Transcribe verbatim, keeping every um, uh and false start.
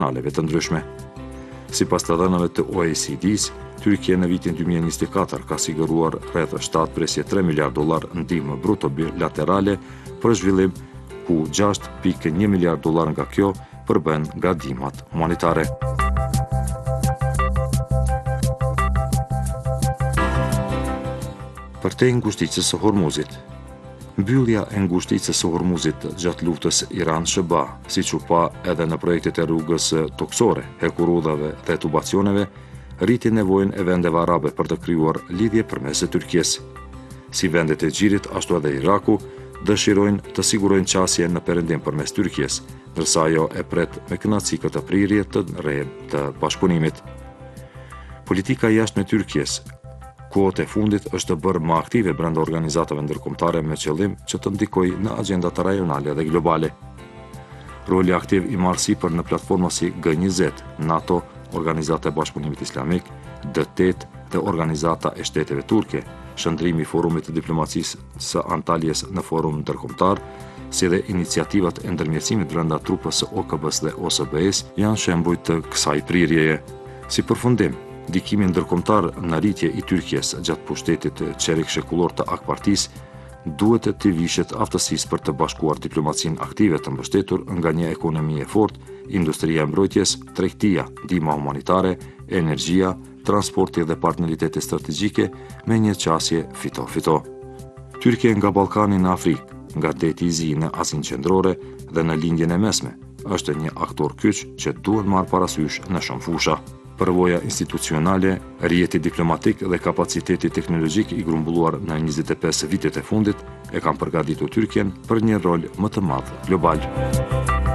internacionaleve të ndryshme. Sipas të dhënave të O E C D-s, Tyrkia në vitin dy mijë e njëzet e katër ka siguruar rreth shtatë presje tre miliard dollar ndihmë bruto bilaterale për zhvillim, ku gjashtë pikë një miliard dollar nga kjo përbën nga ndihmat humanitare. Për te ngushticës së Hormuzit. Mbyllja e ngushticës së Hormuzit gjatë luftës Iran-Shëba, siç u pa edhe në projektet e rrugës toksore, hekurudhave dhe tubacioneve, rriti nevojën e vendeve arabe për të krijuar lidhje përmes Tyrkisë. Si vendet e Xhirit, ashtu edhe Iraku dëshirojnë të sigurojnë qasje në perëndim përmes Tyrkisë, ndërsa ajo e pret me kënaqësi këtë prirje të re të bashkëpunimit. Politika jashtë në Tyrkisë kohët e fundit është të bërë më aktive brenda organizatave ndërkombëtare me qëllim që të ndikojë në agjendat rajonale dhe globale. Roli aktiv i marrë sipër në platforma si G njëzet, NATO, Organizata e Bashkëpunimit Islamik, D tetë dhe Organizata e Shteteve Turke, shëndrimi i Forumit të Diplomacisë së Antaljes në forum ndërkombëtar, si dhe iniciativat e ndërmjetësimit brenda trupës së O K B-s dhe O S B E-s janë shembuj të kësaj prirjeje. Si përfundim, ndikimi ndërkombëtar në rritje i Tyrkisë gjatë pushtetit çerik shekullor të A K Partisë duhet të vishet aftësisë për të bashkuar diplomacinë aktive të mbështetur nga një ekonomi e fortë, industria e mbrojtjes, tregtia, ndihma humanitare, energjia, transporti dhe partneritete strategjike me një qasje fito-fito. Tyrkia nga Ballkani në Afrikë, nga deti i zi në Asinë Qendrore dhe në lindjen e mesme, është një aktor kyç që duhet marrë parasysh në shumë fusha. Përvoja institucionale, rjeti diplomatik dhe kapaciteti teknologjik i grumbulluar në njëzet e pesë vitet e fundit e kanë përgatitur Tyrkien për një rol më të madh global.